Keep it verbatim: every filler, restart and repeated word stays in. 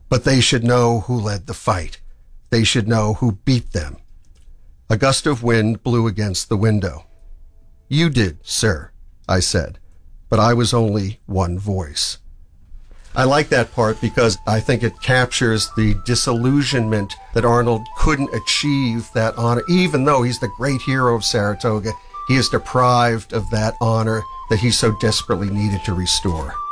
But they should know who led the fight. They should know who beat them. A gust of wind blew against the window. You did, sir, I said, but I was only one voice. I like that part because I think it captures the disillusionment that Arnold couldn't achieve that honor. Even though he's the great hero of Saratoga, he is deprived of that honor that he so desperately needed to restore.